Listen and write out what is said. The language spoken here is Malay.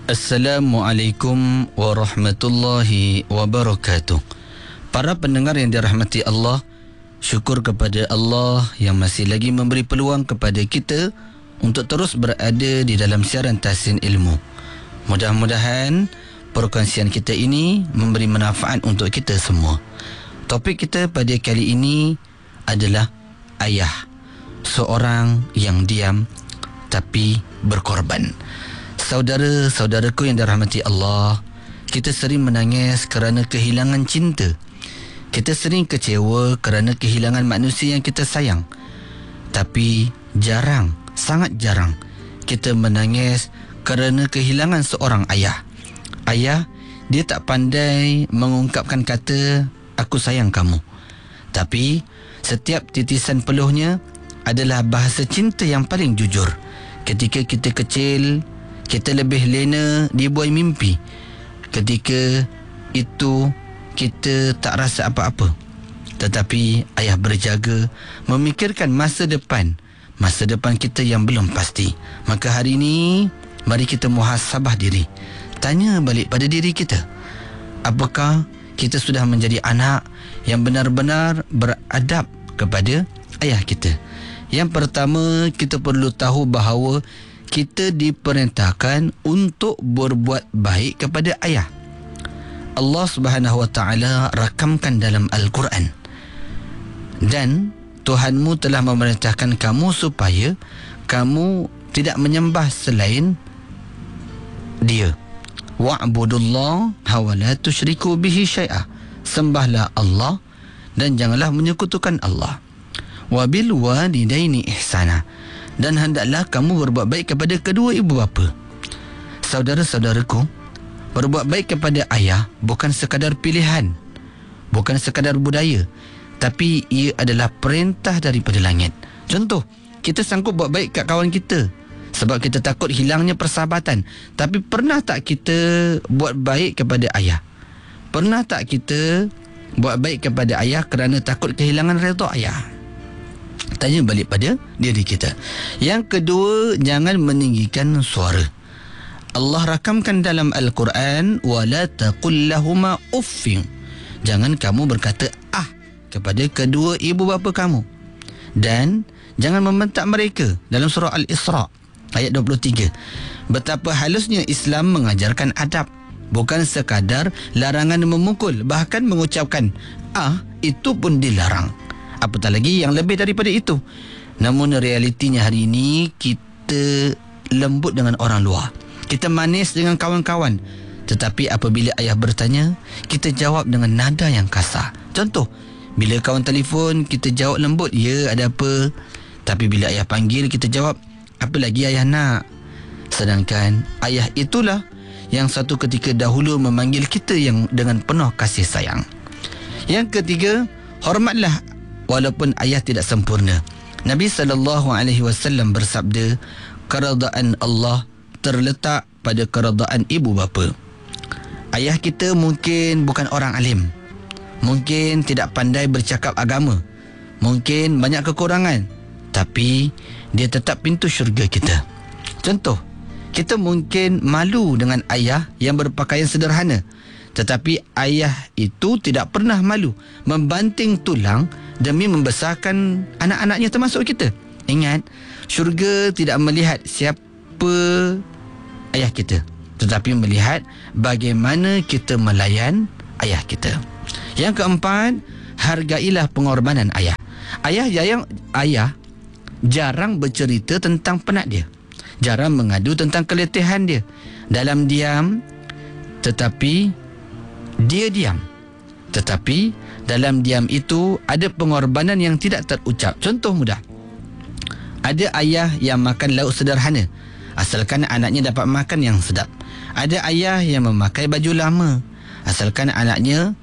Assalamualaikum warahmatullahi wabarakatuh. Para pendengar yang dirahmati Allah, syukur kepada Allah yang masih lagi memberi peluang kepada kita untuk terus berada di dalam siaran Tahsin Ilmu. Mudah-mudahan perkongsian kita ini memberi manfaat untuk kita semua. Topik kita pada kali ini adalah ayah, seorang yang diam tapi berkorban. Saudara-saudaraku yang dirahmati Allah, kita sering menangis kerana kehilangan cinta. Kita sering kecewa kerana kehilangan manusia yang kita sayang. Tapi jarang, sangat jarang kita menangis kerana kehilangan seorang ayah. Ayah, dia tak pandai mengungkapkan kata aku sayang kamu. Tapi setiap titisan peluhnya adalah bahasa cinta yang paling jujur. Ketika kita kecil, kita lebih lena dibuai mimpi. Ketika itu kita tak rasa apa-apa. Tetapi ayah berjaga memikirkan masa depan kita yang belum pasti. Maka hari ini mari kita muhasabah diri. Tanya balik pada diri kita. Apakah kita sudah menjadi anak yang benar-benar beradab kepada ayah kita? Yang pertama, kita perlu tahu bahawa kita diperintahkan untuk berbuat baik kepada ayah. Allah Subhanahu Wa Taala rakamkan dalam Al-Quran. Dan Tuhanmu telah memerintahkan kamu supaya kamu tidak menyembah selain Dia. Wa'budullaha wa la tusyriku bihi syai'a. Sembahlah Allah dan janganlah menyekutukan Allah. Wa bil walidaini ihsana. Dan hendaklah kamu berbuat baik kepada kedua ibu bapa. Saudara-saudaraku, berbuat baik kepada ayah bukan sekadar pilihan, bukan sekadar budaya, tapi ia adalah perintah daripada langit. Contoh, kita sanggup buat baik kat kawan kita sebab kita takut hilangnya persahabatan. Tapi pernah tak kita buat baik kepada ayah? Pernah tak kita buat baik kepada ayah kerana takut kehilangan redha ayah? Tanya balik pada diri kita. Yang kedua, jangan meninggikan suara. Allah rakamkan dalam Al-Quran, wala taqul lahuma uffin. Jangan kamu berkata kepada kedua ibu bapa kamu. Dan jangan membentak mereka dalam surah Al-Isra ayat 23. Betapa halusnya Islam mengajarkan adab. Bukan sekadar larangan memukul, bahkan mengucapkan itu pun dilarang. Apatah lagi yang lebih daripada itu. Namun realitinya hari ini kita lembut dengan orang luar. Kita manis dengan kawan-kawan. Tetapi apabila ayah bertanya, kita jawab dengan nada yang kasar. Contoh, bila kawan telefon, kita jawab lembut, ya ada apa? Tapi bila ayah panggil, kita jawab, apa lagi ayah nak? Sedangkan ayah itulah yang satu ketika dahulu memanggil kita yang dengan penuh kasih sayang. Yang ketiga, hormatlah walaupun ayah tidak sempurna. Nabi SAW bersabda, keredaan Allah terletak pada keredaan ibu bapa. Ayah kita mungkin bukan orang alim, mungkin tidak pandai bercakap agama, mungkin banyak kekurangan, tapi dia tetap pintu syurga kita. Contoh, kita mungkin malu dengan ayah yang berpakaian sederhana, tetapi ayah itu tidak pernah malu membanting tulang demi membesarkan anak-anaknya termasuk kita. Ingat, syurga tidak melihat siapa ayah kita, tetapi melihat bagaimana kita melayan ayah kita. Yang keempat, hargailah pengorbanan ayah. Ayah jarang bercerita tentang penat dia, jarang mengadu tentang keletihan dia. Dalam diam, tetapi dia diam. Tetapi dalam diam itu ada pengorbanan yang tidak terucap. Contoh mudah. Ada ayah yang makan lauk sederhana asalkan anaknya dapat makan yang sedap. Ada ayah yang memakai baju lama asalkan anaknya